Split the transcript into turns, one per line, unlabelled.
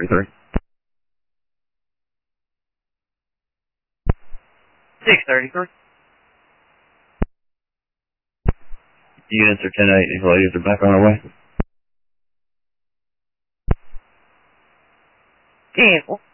633.
633.
Units are 10-8. These ladies are back on our way.
10-4.